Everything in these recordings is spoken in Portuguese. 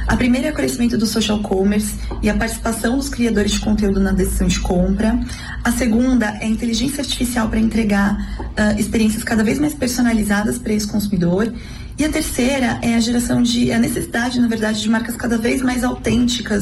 A primeira é o crescimento do social commerce e a participação dos criadores de conteúdo na decisão de compra. A segunda é a inteligência artificial para entregar experiências cada vez mais personalizadas para esse consumidor. E a terceira é a necessidade, na verdade, de marcas cada vez mais autênticas.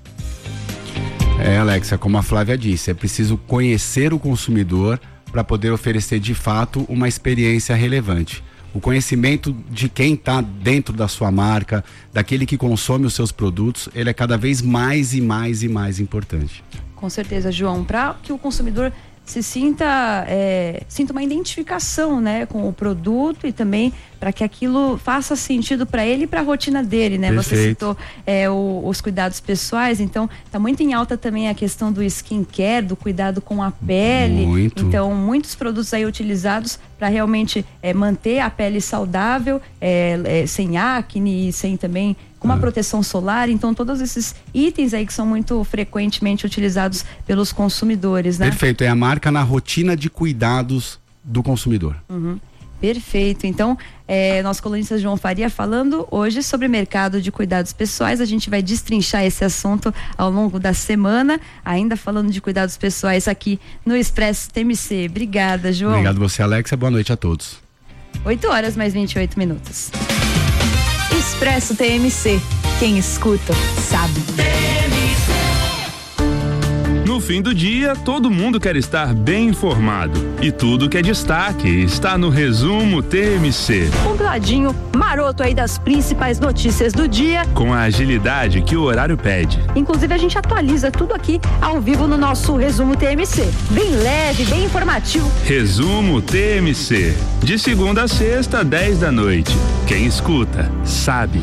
Alexia, como a Flávia disse, é preciso conhecer o consumidor para poder oferecer de fato uma experiência relevante. O conhecimento de quem está dentro da sua marca, daquele que consome os seus produtos, ele é cada vez mais e mais e mais importante. Com certeza, João, para que o consumidor se sinta uma identificação, né, com o produto e também para que aquilo faça sentido para ele e para a rotina dele, né? Perfeito. Você citou os cuidados pessoais, então tá muito em alta também a questão do skincare, do cuidado com a pele. Muito. Então, muitos produtos aí utilizados para realmente manter a pele saudável, sem acne e sem também uma proteção solar. Então, todos esses itens aí que são muito frequentemente utilizados pelos consumidores, né? Perfeito, é a marca na rotina de cuidados do consumidor. Uhum. Perfeito, então nosso colunista João Faria falando hoje sobre mercado de cuidados pessoais. A gente vai destrinchar esse assunto ao longo da semana, ainda falando de cuidados pessoais aqui no Expresso TMC. Obrigada, João. Obrigado você, Alexia, boa noite a todos. 8h mais 28 minutos. Expresso TMC, quem escuta sabe. No fim do dia, todo mundo quer estar bem informado. E tudo que é destaque está no Resumo TMC. Um ladinho maroto aí das principais notícias do dia. Com a agilidade que o horário pede. Inclusive, a gente atualiza tudo aqui ao vivo no nosso Resumo TMC. Bem leve, bem informativo. Resumo TMC. De segunda a sexta, 10 da noite. Quem escuta, sabe.